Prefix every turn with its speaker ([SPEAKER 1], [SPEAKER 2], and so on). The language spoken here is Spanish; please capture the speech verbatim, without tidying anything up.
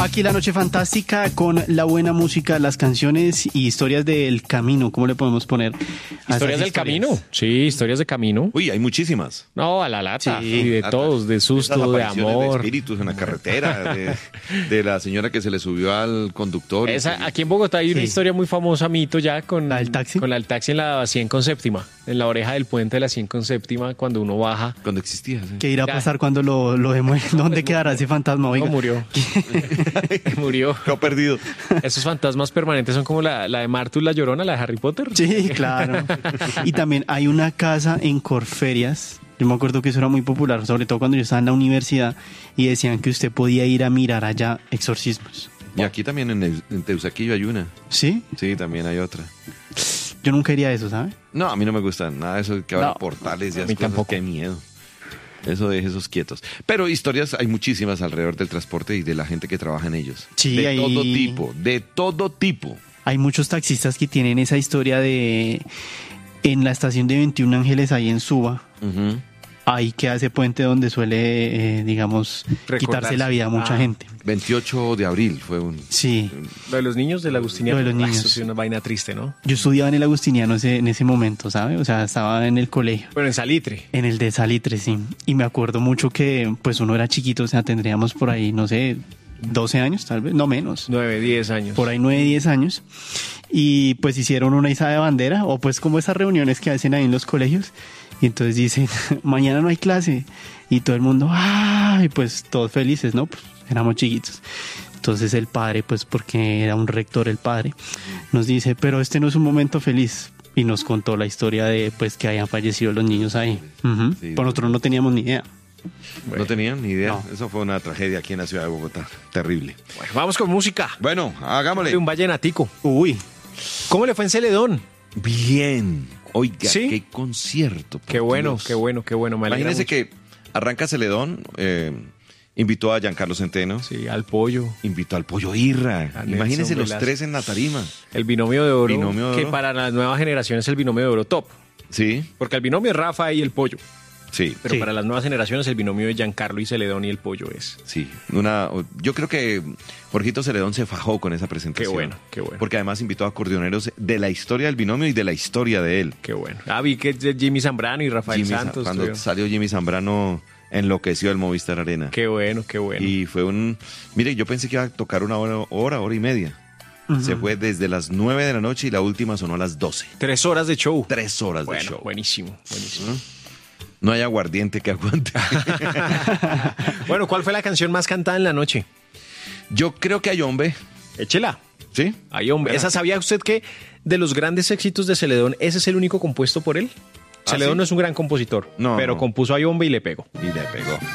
[SPEAKER 1] Aquí la noche fantástica con la buena música, las canciones y historias del camino. ¿Cómo le podemos poner? a
[SPEAKER 2] ¿Historias del
[SPEAKER 1] esas
[SPEAKER 2] camino? Sí, historias de camino.
[SPEAKER 3] Uy, hay muchísimas.
[SPEAKER 2] No, a la lata.
[SPEAKER 1] Sí,
[SPEAKER 2] y de
[SPEAKER 3] Lata.
[SPEAKER 2] todos, de
[SPEAKER 3] Esas
[SPEAKER 2] susto, de
[SPEAKER 3] apariciones
[SPEAKER 2] amor.
[SPEAKER 3] De espíritus en la carretera, de, de la señora que se le subió al conductor. y
[SPEAKER 2] Esa,
[SPEAKER 3] que-
[SPEAKER 2] aquí en Bogotá hay una
[SPEAKER 1] Sí.
[SPEAKER 2] historia muy famosa, mito ya, con
[SPEAKER 1] ¿La del taxi?
[SPEAKER 2] con la del taxi en la cien con séptima, en la oreja del puente de la cien con séptima, cuando uno baja.
[SPEAKER 3] Cuando existía. sí.
[SPEAKER 1] ¿Qué irá a
[SPEAKER 2] Ya.
[SPEAKER 1] pasar cuando lo, lo demuestren? ¿Dónde quedará ese fantasma? Oiga.
[SPEAKER 2] No, murió. Murió.
[SPEAKER 3] Quedó perdido.
[SPEAKER 2] Esos fantasmas permanentes son como la, la de Martus la Llorona, la de Harry Potter.
[SPEAKER 1] Sí, claro. Y también hay una casa en Corferias. Yo me acuerdo que eso era muy popular, sobre todo cuando yo estaba en la universidad y decían que usted podía ir a mirar allá exorcismos.
[SPEAKER 3] Y aquí también en, el- en Teusaquillo hay una.
[SPEAKER 1] ¿Sí?
[SPEAKER 3] Sí, también hay otra.
[SPEAKER 1] Yo nunca iría a eso, ¿sabe?
[SPEAKER 3] No, a mí no me gusta nada de eso que abran
[SPEAKER 1] No,
[SPEAKER 3] portales y
[SPEAKER 2] a
[SPEAKER 3] esas
[SPEAKER 2] mí
[SPEAKER 3] cosas.
[SPEAKER 2] tampoco.
[SPEAKER 3] Qué miedo. Eso de esos quietos. Pero historias hay muchísimas alrededor del transporte y de la gente que trabaja en ellos.
[SPEAKER 1] Sí,
[SPEAKER 3] de
[SPEAKER 1] hay-
[SPEAKER 3] todo tipo, de todo tipo.
[SPEAKER 1] Hay muchos taxistas que tienen esa historia de... En la estación de veintiún Ángeles, ahí en Suba,
[SPEAKER 3] Ujú.
[SPEAKER 1] ahí queda ese puente donde suele, eh, digamos,
[SPEAKER 2] Recordarse.
[SPEAKER 1] quitarse la vida a mucha
[SPEAKER 2] Ah.
[SPEAKER 1] gente.
[SPEAKER 3] veintiocho de abril fue un...
[SPEAKER 1] Sí.
[SPEAKER 2] Lo de los niños de la Agustiniana.
[SPEAKER 1] Lo de los
[SPEAKER 2] Ah,
[SPEAKER 1] niños.
[SPEAKER 2] Eso sí es una vaina triste, ¿no?
[SPEAKER 1] Yo estudiaba en el Agustiniano ese- en ese momento, ¿sabe? O sea, estaba en el colegio.
[SPEAKER 2] Bueno, en Salitre.
[SPEAKER 1] En el de Salitre, sí. Y me acuerdo mucho que, pues, uno era chiquito, o sea, tendríamos por ahí, no sé, doce años, tal vez, no menos.
[SPEAKER 2] nueve, diez años.
[SPEAKER 1] Por ahí nueve, diez años. Y pues hicieron una izada de bandera, o pues como esas reuniones que hacen ahí en los colegios. Y entonces dicen, mañana no hay clase. Y todo el mundo, ¡ah! Y pues todos felices, ¿no? Pues éramos chiquitos. Entonces el padre, pues porque era un rector el padre, nos dice, pero este no es un momento feliz. Y nos contó la historia de pues que hayan fallecido los niños ahí. Ujú.
[SPEAKER 3] Sí.
[SPEAKER 1] Pues nosotros no teníamos ni idea.
[SPEAKER 3] No tenían ni idea.
[SPEAKER 1] No.
[SPEAKER 3] Eso fue una tragedia aquí en la ciudad de Bogotá. Terrible.
[SPEAKER 2] Bueno, vamos con música.
[SPEAKER 3] Bueno, hagámosle.
[SPEAKER 2] De un vallenatico.
[SPEAKER 1] Uy,
[SPEAKER 2] ¿Cómo le fue en Celedón?
[SPEAKER 3] Bien. Oiga,
[SPEAKER 2] ¿Sí?
[SPEAKER 3] qué concierto. por
[SPEAKER 2] Qué bueno,
[SPEAKER 3] Dios.
[SPEAKER 2] qué bueno, qué bueno. Me alegra
[SPEAKER 3] Imagínense
[SPEAKER 2] mucho.
[SPEAKER 3] que arranca Celedón, eh, invitó a Giancarlo Centeno,
[SPEAKER 2] Sí, al pollo.
[SPEAKER 3] invitó al Pollo Irra.
[SPEAKER 2] A Nelson
[SPEAKER 3] Imagínense los
[SPEAKER 2] Velasco.
[SPEAKER 3] tres en la tarima.
[SPEAKER 2] El binomio de oro.
[SPEAKER 3] Binomio de
[SPEAKER 2] que
[SPEAKER 3] oro.
[SPEAKER 2] para las nuevas generaciones es el binomio de oro top.
[SPEAKER 3] Sí,
[SPEAKER 2] Porque el binomio es Rafa y el pollo.
[SPEAKER 3] sí,
[SPEAKER 2] Pero
[SPEAKER 1] Sí.
[SPEAKER 2] para las nuevas generaciones el binomio de Giancarlo y Celedón y el pollo es.
[SPEAKER 3] sí. Una, yo creo que Jorgito Celedón se fajó con esa presentación.
[SPEAKER 2] Qué bueno, qué bueno.
[SPEAKER 3] Porque además invitó a acordeoneros de la historia del binomio y de la historia de él.
[SPEAKER 2] Qué bueno. Ah, vi que Jimmy Zambrano y Rafael
[SPEAKER 3] Jimmy Sa-
[SPEAKER 2] Santos.
[SPEAKER 3] cuando
[SPEAKER 2] estuvieron.
[SPEAKER 3] salió Jimmy Zambrano, enloqueció el Movistar Arena.
[SPEAKER 2] Qué bueno, qué bueno.
[SPEAKER 3] Y fue un... Mire, yo pensé que iba a tocar una hora, hora, hora y media. Se fue desde las nueve de la noche y la última sonó a las doce.
[SPEAKER 2] Tres horas de show.
[SPEAKER 3] Tres horas
[SPEAKER 2] Bueno,
[SPEAKER 3] de show.
[SPEAKER 2] buenísimo, buenísimo.
[SPEAKER 3] No hay aguardiente que aguante.
[SPEAKER 2] Bueno, ¿cuál fue la canción más cantada en la noche?
[SPEAKER 3] Yo creo que hay hombre.
[SPEAKER 2] Échela.
[SPEAKER 3] ¿Sí?
[SPEAKER 2] Ay, hombre. ¿Esa sabía usted que de los grandes éxitos de Celedón, ese es el único compuesto por él?
[SPEAKER 3] ¿Ah,
[SPEAKER 2] Celedón
[SPEAKER 3] sí?
[SPEAKER 2] no es un gran compositor,
[SPEAKER 3] No,
[SPEAKER 2] pero
[SPEAKER 3] no.
[SPEAKER 2] compuso a Hombre y le pegó.
[SPEAKER 3] Y le pegó.